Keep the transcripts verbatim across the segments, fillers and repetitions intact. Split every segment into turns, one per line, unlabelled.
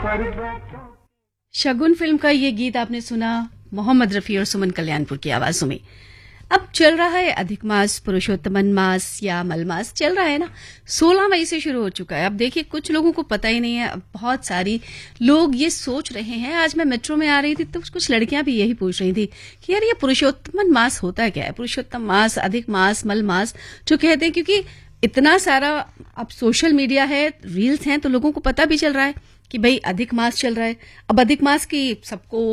शगुन film का ये गीत आपने सुना मोहम्मद रफी और सुमन कल्याणपुर की आवाजों में। अब चल रहा है अधिक मास, पुरुषोत्तमन मास या मलमास चल रहा है ना, सोलह मई से शुरू हो चुका है। अब देखिए कुछ लोगों को पता ही नहीं है, अब बहुत सारी लोग ये सोच रहे हैं। आज मैं मेट्रो में आ रही थी तो कुछ लड़कियां भी यही पूछ रही थी कि यार ये पुरुषोत्तमन मास होता क्या है, पुरुषोत्तम मास, अधिक मास, मल मास जो कहते हैं, क्योंकि इतना सारा अब सोशल मीडिया है, रील्स हैं, तो लोगों को पता भी चल रहा है कि भाई अधिक मास चल रहा है। अब अधिक मास की सबको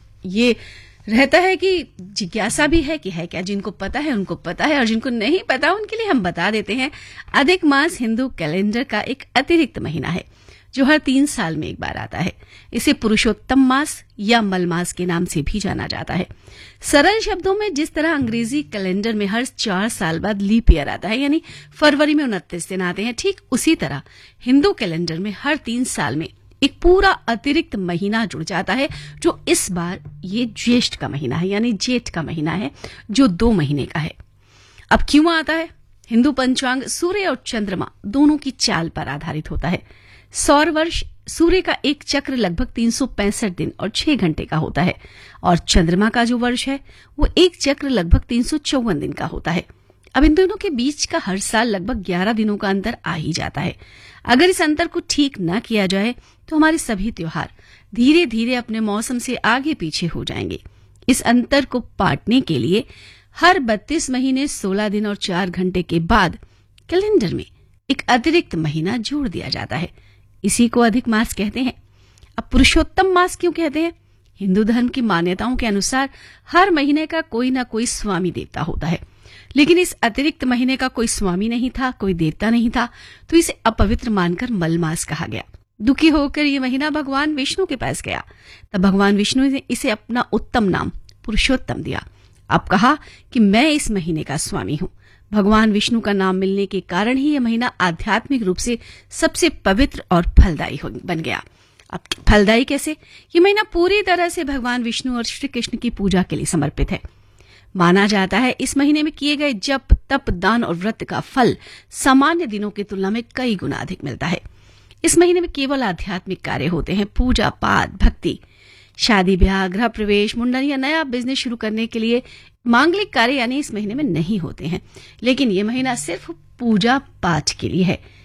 ये रहता है कि जिज्ञासा भी है कि है क्या, जिनको पता है उनको पता है और जिनको नहीं पता उनके लिए हम बता देते हैं। अधिक मास हिंदू कैलेंडर का एक अतिरिक्त महीना है जो हर तीन साल में एक बार आता है। इसे पुरुषोत्तम मास या मल मास के नाम से भी जाना जाता है। सरल शब्दों में, जिस तरह अंग्रेजी कैलेंडर में हर चार साल बाद लीप ईयर आता है, यानी फरवरी में उनतीस दिन आते हैं, ठीक उसी तरह हिंदू कैलेंडर में हर तीन साल में एक पूरा अतिरिक्त महीना जुड़ जाता है, जो इस बार ये ज्येष्ठ का महीना है, यानी जेठ का महीना है, जो दो महीने का है। अब क्यों आता है? हिंदू पंचांग सूर्य और चंद्रमा दोनों की चाल पर आधारित होता है। सौर वर्ष, सूर्य का एक चक्र लगभग तीन सौ पैंसठ दिन और छह घंटे का होता है, और चंद्रमा का जो वर्ष है वो एक चक्र लगभग तीन सौ चौवन दिन का होता है। अब इन दोनों के बीच का हर साल लगभग ग्यारह दिनों का अंतर आ ही जाता है। अगर इस अंतर को ठीक न किया जाए तो हमारे सभी त्योहार धीरे धीरे अपने मौसम से आगे पीछे हो जाएंगे। इस अंतर को पाटने के लिए हर बत्तीस महीने सोलह दिन और चार घंटे के बाद कैलेंडर में एक अतिरिक्त महीना जोड़ दिया जाता है। इसी को अधिक मास कहते हैं। अब पुरुषोत्तम मास क्यों कहते हैं? हिंदू धर्म की मान्यताओं के अनुसार हर महीने का कोई ना कोई स्वामी देवता होता है, लेकिन इस अतिरिक्त महीने का कोई स्वामी नहीं था, कोई देवता नहीं था, तो इसे अपवित्र मानकर मलमास कहा गया। दुखी होकर ये महीना भगवान विष्णु के पास गया, तब भगवान विष्णु ने इसे अपना उत्तम नाम पुरुषोत्तम दिया। अब कहा कि मैं इस महीने का स्वामी हूं। भगवान विष्णु का नाम मिलने के कारण ही यह महीना आध्यात्मिक रूप से सबसे पवित्र और फलदायी बन गया। अब फलदायी कैसे? ये महीना पूरी तरह से भगवान विष्णु और श्री कृष्ण की पूजा के लिए समर्पित है। माना जाता है इस महीने में किए गए जप, तप, दान और व्रत का फल सामान्य दिनों की तुलना में कई गुना अधिक मिलता है। इस महीने में केवल आध्यात्मिक कार्य होते हैं, पूजा पाठ, भक्ति। शादी ब्याह, गृह प्रवेश, मुंडन या नया बिजनेस शुरू करने के लिए मांगलिक कार्य यानी इस महीने में नहीं होते हैं। लेकिन ये महीना सिर्फ पूजा पाठ के लिए है।